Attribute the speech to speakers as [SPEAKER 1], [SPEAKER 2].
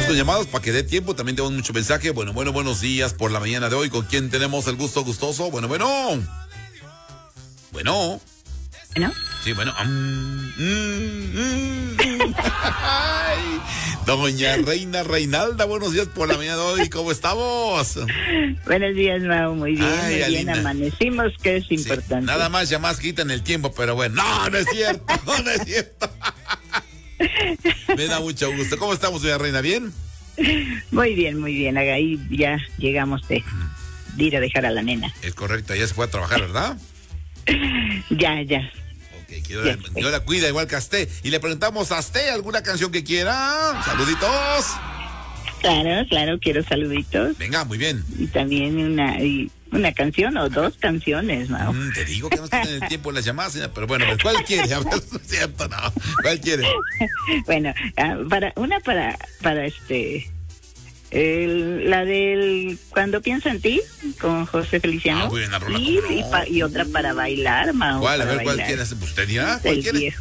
[SPEAKER 1] Vamos con llamadas para que dé tiempo. También tenemos mucho mensaje. Bueno, buenos días por la mañana de hoy. ¿Con quién tenemos el gusto gustoso? Bueno.
[SPEAKER 2] ¿No?
[SPEAKER 1] Sí, bueno. Ay, doña Reina Reinalda, buenos días por la mañana de hoy. ¿Cómo estamos?
[SPEAKER 2] Buenos días, Mau. Muy bien,
[SPEAKER 1] Ay,
[SPEAKER 2] muy bien.
[SPEAKER 1] Alina.
[SPEAKER 2] Amanecimos, que es importante.
[SPEAKER 1] Sí, nada más llamadas quitan el tiempo, pero bueno. No es cierto, no es cierto. Me da mucho gusto. ¿Cómo estamos, doña Reina? ¿Bien?
[SPEAKER 2] Muy bien. Ahí ya llegamos de ir a dejar a la nena.
[SPEAKER 1] Es correcto, ya se fue a trabajar, ¿verdad?
[SPEAKER 2] Ya.
[SPEAKER 1] Ok, yo la cuida igual que a Asté. Y le preguntamos a Asté alguna canción que quiera. Saluditos.
[SPEAKER 2] Claro, quiero saluditos.
[SPEAKER 1] Venga, muy bien.
[SPEAKER 2] Y también una canción o dos canciones, Mau.
[SPEAKER 1] Te digo que no tienen el tiempo en las llamadas, señora, pero bueno, ¿cuál quiere? A ver, no es cierto, no. ¿Cuál quiere?
[SPEAKER 2] Bueno, para la del Cuando pienso en ti, con José Feliciano.
[SPEAKER 1] Muy bien, la rola,
[SPEAKER 2] y otra para bailar, Mau.
[SPEAKER 1] ¿Cuál? A
[SPEAKER 2] para
[SPEAKER 1] ver, ¿cuál
[SPEAKER 2] bailar.
[SPEAKER 1] quiere? ¿Usted dirá? ¿Cuál
[SPEAKER 2] El
[SPEAKER 1] quiere?
[SPEAKER 2] viejo.